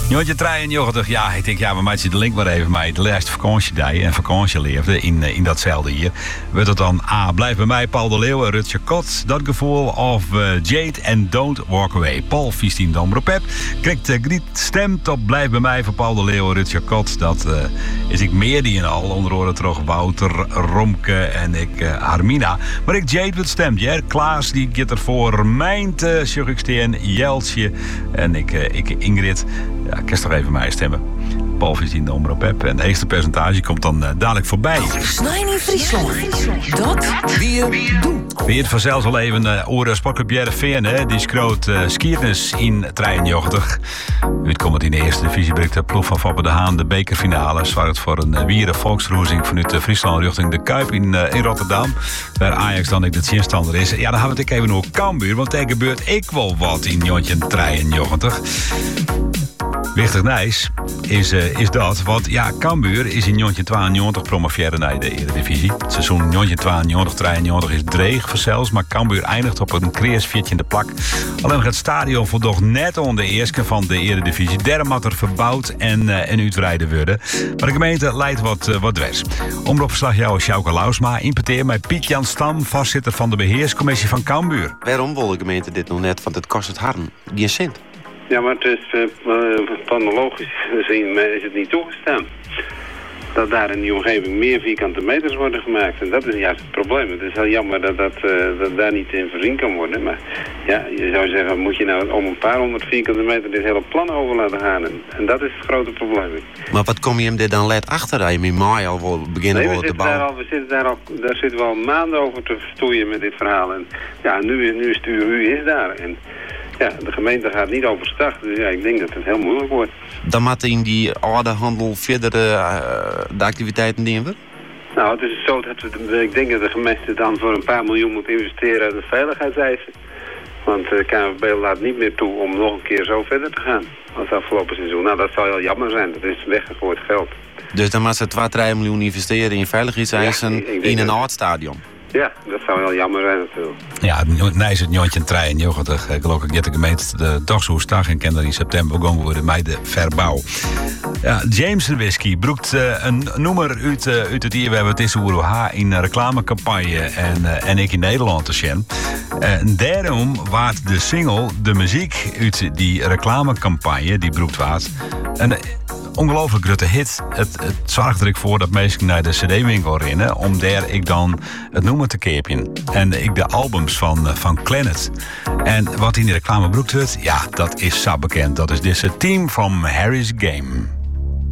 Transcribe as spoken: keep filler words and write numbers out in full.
Jongetje drieënnegentig, ja, ik denk, ja, we maken de link maar even mee. De laatste vakantiedag en vakantieleefde in, in datzelfde hier. Wordt het dan A, blijf bij mij, Paul de Leeuw en Rutger Kot. Dat gevoel of uh, Jade en Don't Walk Away. Paul Fiestien de Omroep Pep krijgt uh, Griet stemt op blijf bij mij van Paul de Leeuw en Rutger Kot. Dat uh, is ik meer die in al. Onder andere terug Wouter, Romke en ik uh, Harmina. Maar ik Jade wat stemt, ja. Klaas die gaat er voor Meint, uh, Sjuggesteen, Jeltje en ik, uh, ik Ingrid. Ja, ik kan toch even mij stemmen. Paul Fiestien de Omroep Pep. En het eerste percentage komt dan uh, dadelijk voorbij. Snijden in Friesland. Dat weer doen. Weer het vanzelfs al even uh, oren Sportclub Jereveen, hè. Die schroot uh, skiernis in drieënnegentig. U komt in de eerste divisie breekt de ploeg van Foppe de Haan de bekerfinale. Zorgt voor een uh, wieren volksroezing vanuit uh, Friesland richting de Kuip in, uh, in Rotterdam. Waar Ajax dan ik de zinstander is. Ja, dan gaan we het even over Cambuur, want daar gebeurt ik wel wat in Jontje drieënnegentig. Wichtig nijs is, uh, is dat, want ja, Cambuur is in Jontje tweeënnegentig promoveerde naar de Eredivisie. Het seizoen Jontje tweeënnegentig drieënnegentig is dreig verzels, maar Cambuur eindigt op een kreersviertje in de plak. Alleen het stadion voldoet net onder de eerste van de Eredivisie. Daarom had er verbouwd en, uh, en uitbreiden worden. Maar de gemeente leidt wat, uh, wat dwars. Omroepverslagjouwer Sjouke Lausma importeert met Piet-Jan Stam, voorzitter van de beheerscommissie van Cambuur. Waarom wil de gemeente dit nog net? Want het kost het harm. Geen cent. Ja, maar het is uh, planologisch gezien is het niet toegestaan. Dat daar in die omgeving meer vierkante meters worden gemaakt. En dat is juist het probleem. Het is heel jammer dat dat, uh, dat daar niet in voorzien kan worden. Maar ja, je zou zeggen, moet je nou om een paar honderd vierkante meter dit hele plan over laten gaan. En, en dat is het grote probleem. Maar wat kom je hem er dan let achter? Dat je in mei al wil beginnen nee, we te bouwen? Daar al, we zitten daar al, daar zitten we al maanden over te verstoeien met dit verhaal. En ja, nu, nu is het uur, is daar. En ja, de gemeente gaat niet overstag. Dus ja, ik denk dat het heel moeilijk wordt. Dan moet in die oude handel verder uh, de activiteiten nemen? Nou, het is zo dat we, ik denk dat de gemeente dan voor een paar miljoen moet investeren uit de veiligheidseisen. Want de K N V B laat niet meer toe om nog een keer zo verder te gaan als afgelopen seizoen. Nou, dat zou heel jammer zijn. Dat is weggegooid geld. Dus dan moet ze twee, drie miljoen investeren in veiligheidseisen ja, in een oud stadion? Ja, dat zou heel jammer zijn natuurlijk. Ja, nee, is het Jontje drieënnegentig. Ik geloof dat de gemeente de dagshoestag en kan er in september begonnen worden met de verbouw. Ja, James Whisky broekt uh, een noemer uit, uh, uit het hier. We hebben het is hoe haar in een reclamecampagne en, uh, en ik in Nederland te zien. Uh, en daarom waard de single, de muziek uit die reclamecampagne, die broekt waard. En ongelooflijk grote hit. Het, het zorgt er voor dat mensen naar de cd-winkel rennen om daar ik dan het noemen te keepjen. En ik de albums van, van Planet. En wat in de reclame broekt wordt, ja, dat is zo bekend. Dat is deze Team from Harry's Game.